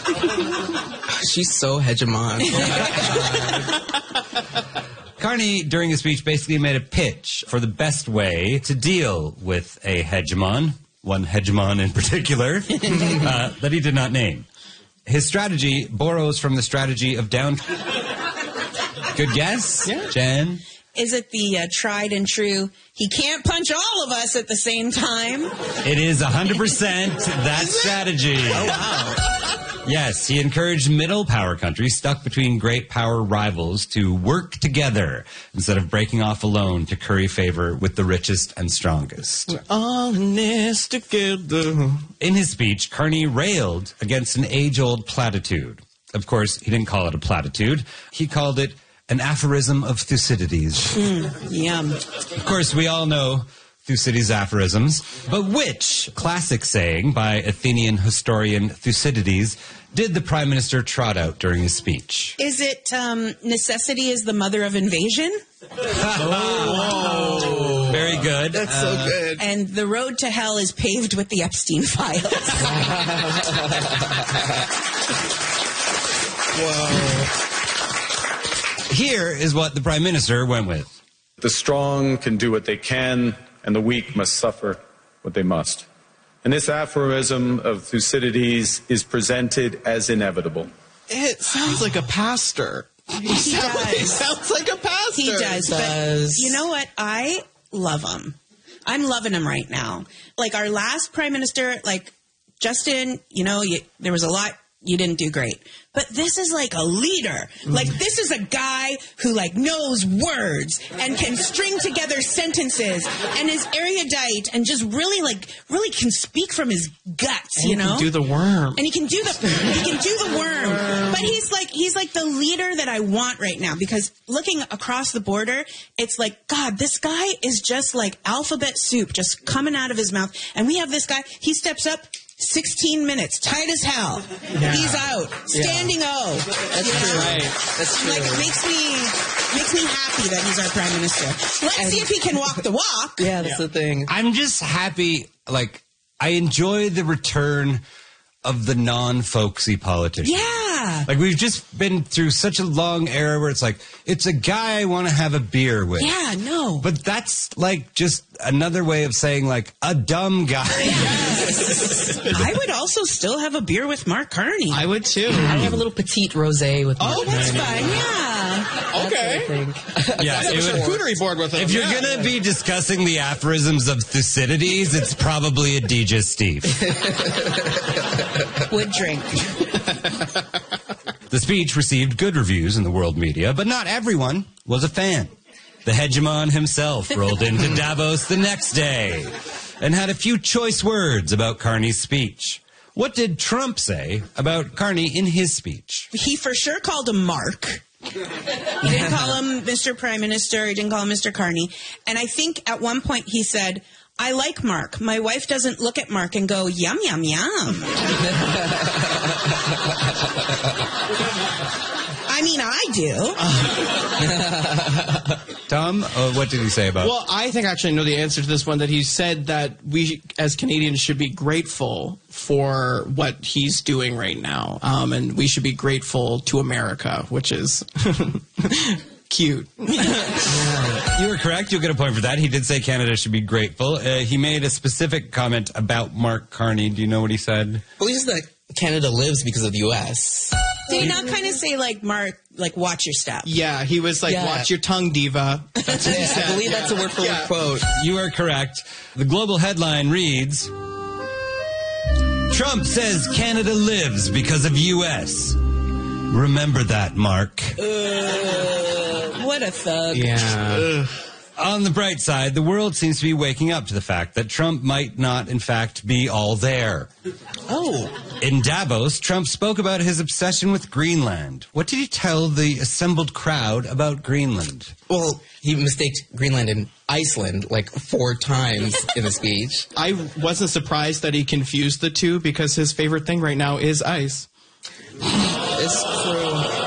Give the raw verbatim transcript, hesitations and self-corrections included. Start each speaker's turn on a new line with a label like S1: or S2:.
S1: She's so hegemon.
S2: Carney, during his speech, basically made a pitch for the best way to deal with a hegemon, one hegemon in particular, uh, that he did not name. His strategy borrows from the strategy of down... Good guess?
S3: Yeah.
S2: Jen?
S4: Is it the uh, tried and true, he can't punch all of us at the same time?
S2: It is one hundred percent that strategy.
S1: Oh, wow.
S2: Yes, he encouraged middle power countries stuck between great power rivals to work together instead of breaking off alone to curry favor with the richest and strongest.
S3: We're all in this together.
S2: In his speech, Carney railed against an age-old platitude. Of course, he didn't call it a platitude. He called it an aphorism of Thucydides.
S4: Mm, yum.
S2: Of course, we all know Thucydides' aphorisms, but which classic saying by Athenian historian Thucydides did the Prime Minister trot out during his speech?
S4: Is it um, necessity is the mother of invasion?
S2: Oh, very good.
S1: That's
S2: Uh,
S1: so good.
S4: And the road to hell is paved with the Epstein files.
S1: Whoa.
S2: Here is what the Prime Minister went with.
S5: The strong can do what they can, and the weak must suffer what they must. And this aphorism of Thucydides is presented as inevitable.
S3: It sounds like a pastor.
S4: He does.
S3: It sounds like a pastor.
S4: He does. But
S1: does.
S4: you know what? I love him. I'm loving him right now. Like our last Prime Minister, like Justin, you know, you, there was a lot you didn't do great. But this is like a leader. Like this is a guy who like knows words and can string together sentences and is erudite and just really like really can speak from his guts, you
S3: And
S4: know?
S3: can do the worm.
S4: And he can do the he can do the worm. But he's like he's like the leader that I want right now, because looking across the border, it's like, God, this guy is just like alphabet soup just coming out of his mouth. And we have this guy, he steps up sixteen minutes, tight as hell.
S3: Yeah.
S4: He's out. Standing O.
S1: That's
S4: You
S1: true.
S4: know?
S3: Right.
S1: That's true.
S4: Like it makes me makes me happy that he's our Prime Minister. Let's
S1: And-
S4: see if he can walk the walk.
S1: Yeah, that's the thing.
S2: I'm just happy, like, I enjoy the return of the non-folksy politician.
S4: Yeah.
S2: Like, we've just been through such a long era where it's like, it's a guy I want to have a beer with.
S4: Yeah, no.
S2: But that's, like, just another way of saying, like, a dumb guy.
S4: I would also still have a beer with Mark Carney.
S3: I would too.
S1: I have a little petite rosé with
S4: Oh,
S1: Mark
S4: that's
S1: Carney.
S4: fine. Yeah.
S3: Okay.
S1: I think.
S2: Yeah,
S3: I have
S2: it
S3: a
S2: would-
S3: charcuterie board with him.
S2: if you're
S3: yeah.
S2: going to be discussing the aphorisms of Thucydides, it's probably a digestif.
S4: Would drink.
S2: The speech received good reviews in the world media, but not everyone was a fan. The hegemon himself rolled into Davos the next day and had a few choice words about Carney's speech. What did Trump say about Carney in his speech?
S4: He for sure called him Mark. He didn't call him Mister Prime Minister. He didn't call him Mister Carney. And I think at one point he said, I like Mark. My wife doesn't look at Mark and go, yum, yum, yum. I mean, I do.
S2: Tom, uh, what did he say about
S3: Well, I think I actually know the answer to this one, that he said that we as Canadians should be grateful for what he's doing right now. Um, and we should be grateful to America, which is cute.
S2: You were correct. You'll get a point for that. He did say Canada should be grateful. Uh, he made a specific comment about Mark Carney. Do you know what he said?
S1: Well, he says that Canada lives because of the U S
S4: Did he not kind of say, like, Mark, like, watch your step?
S3: Yeah, he was like,
S1: Yeah.
S3: watch your tongue, diva. That's what he
S1: Yeah,
S3: said.
S1: I believe that's a word for word
S3: Yeah.
S1: quote.
S2: You are correct. The global headline reads, Trump says Canada lives because of U S Remember that, Mark.
S4: Uh, what a thug.
S3: Yeah.
S2: On the bright side, the world seems to be waking up to the fact that Trump might not, in fact, be all there.
S1: Oh.
S2: In Davos, Trump spoke about his obsession with Greenland. What did he tell the assembled crowd about Greenland?
S1: Well, he mistaked Greenland and Iceland like four times in a speech.
S3: I wasn't surprised that he confused the two, because his favorite thing right now is ice.
S1: It's true.